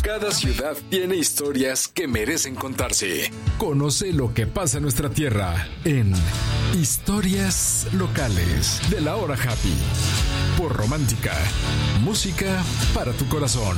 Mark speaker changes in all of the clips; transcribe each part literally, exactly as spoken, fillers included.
Speaker 1: Cada ciudad tiene historias que merecen contarse. Conoce lo que pasa en nuestra tierra en Historias Locales de La Hora Happy. Por Romántica, música para tu corazón.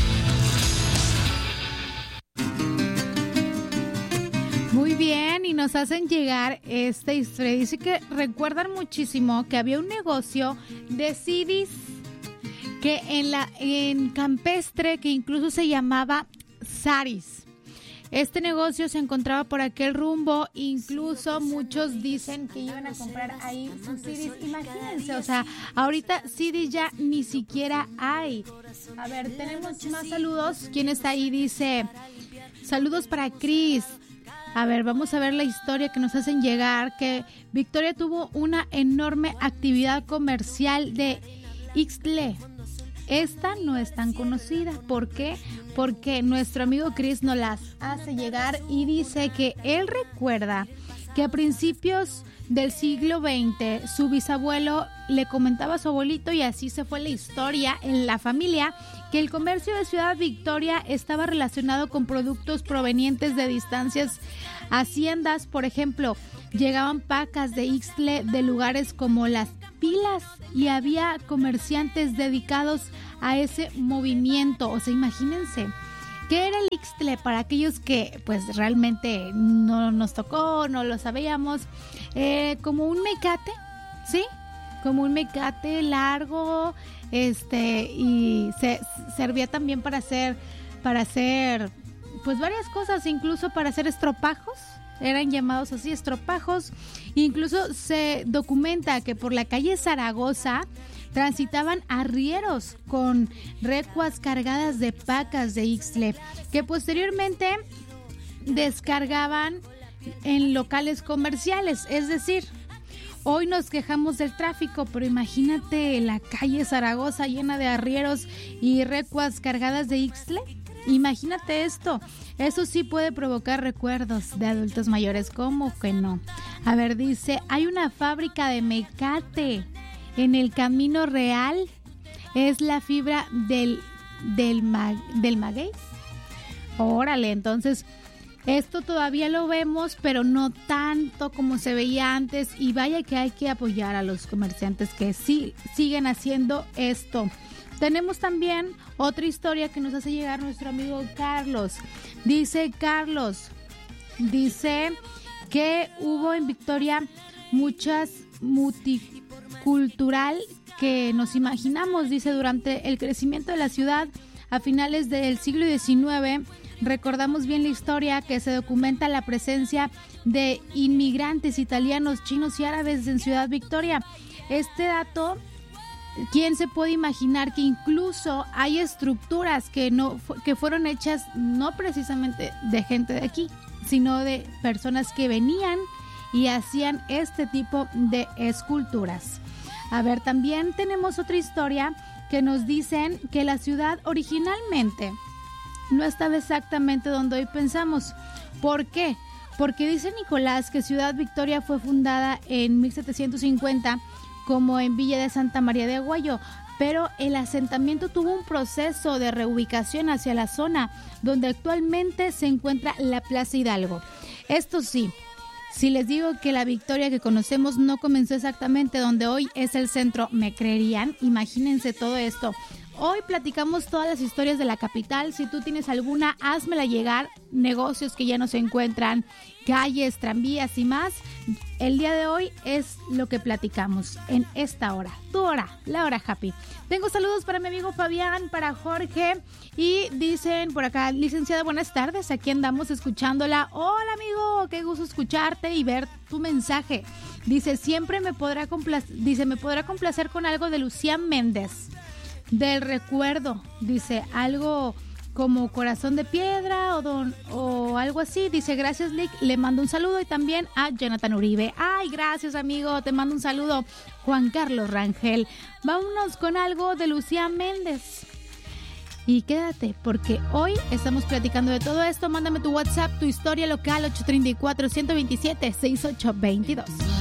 Speaker 2: Muy bien, y nos hacen llegar esta historia. Dice que recuerdan muchísimo que había un negocio de C Ds que en la en Campestre, que incluso se llamaba Saris. Este negocio se encontraba por aquel rumbo, incluso muchos dicen que iban a comprar ahí sus C Ds. Imagínense, o sea, ahorita C Ds ya ni siquiera hay. A ver, tenemos más saludos. ¿Quién está ahí? Dice, saludos para Cris. A ver, vamos a ver la historia que nos hacen llegar, que Victoria tuvo una enorme actividad comercial de Ixtle. Esta no es tan conocida. ¿Por qué? Porque nuestro amigo Chris nos las hace llegar y dice que él recuerda que a principios del siglo veinte su bisabuelo le comentaba a su abuelito, y así se fue la historia en la familia, que el comercio de Ciudad Victoria estaba relacionado con productos provenientes de distancias haciendas. Por ejemplo, llegaban pacas de Ixtle de lugares como Las Pilas y había comerciantes dedicados a ese movimiento. O sea, imagínense, ¿qué era el Ixtle? Para aquellos que pues realmente no nos tocó, no lo sabíamos, eh, como un mecate, ¿sí? Como un mecate largo, este, y se servía también para hacer, para hacer, pues varias cosas, incluso para hacer estropajos. Eran llamados así, estropajos. Incluso se documenta que por la calle Zaragoza transitaban arrieros con recuas cargadas de pacas de Ixtle, que posteriormente descargaban en locales comerciales. Es decir, hoy nos quejamos del tráfico, pero imagínate la calle Zaragoza llena de arrieros y recuas cargadas de Ixtle. Imagínate esto. Eso sí puede provocar recuerdos de adultos mayores, ¿cómo que no? A ver, dice, hay una fábrica de mecate en el Camino Real. Es la fibra del, del, ma, del maguey. Órale, entonces esto todavía lo vemos, pero no tanto como se veía antes. Y vaya que hay que apoyar a los comerciantes que sí siguen haciendo esto. Tenemos también otra historia que nos hace llegar nuestro amigo Carlos. Dice Carlos, dice que hubo en Victoria muchas multicultural que nos imaginamos. Dice, durante el crecimiento de la ciudad a finales del siglo diecinueve, recordamos bien la historia que se documenta la presencia de inmigrantes italianos, chinos y árabes en Ciudad Victoria. Este dato, ¿quién se puede imaginar que incluso hay estructuras que no que fueron hechas no precisamente de gente de aquí, sino de personas que venían y hacían este tipo de esculturas? A ver, también tenemos otra historia que nos dicen que la ciudad originalmente no estaba exactamente donde hoy pensamos. ¿Por qué? Porque dice Nicolás que Ciudad Victoria fue fundada en mil setecientos cincuenta como en Villa de Santa María de Aguayo, pero el asentamiento tuvo un proceso de reubicación hacia la zona donde actualmente se encuentra la Plaza Hidalgo. Esto sí, si les digo que la Victoria que conocemos no comenzó exactamente donde hoy es el centro, ¿me creerían? Imagínense todo esto. Hoy platicamos todas las historias de la capital. Si tú tienes alguna, házmela llegar. Negocios que ya no se encuentran, calles, tranvías y más. El día de hoy es lo que platicamos en esta hora. Tu hora, la hora happy. Tengo saludos para mi amigo Fabián, para Jorge. Y dicen por acá, licenciada, buenas tardes. Aquí andamos escuchándola. Hola amigo, qué gusto escucharte y ver tu mensaje. Dice, siempre me podrá complacer, dice, me podrá complacer con algo de Lucía Méndez. Del recuerdo, dice, algo como Corazón de Piedra o, don, o algo así. Dice, gracias Lick, le mando un saludo. Y también a Jonathan Uribe. Ay, gracias amigo, te mando un saludo. Juan Carlos Rangel. Vámonos con algo de Lucía Méndez. Y quédate, porque hoy estamos platicando de todo esto. Mándame tu WhatsApp, tu historia local, ocho tres cuatro, uno dos siete, seis ocho dos dos.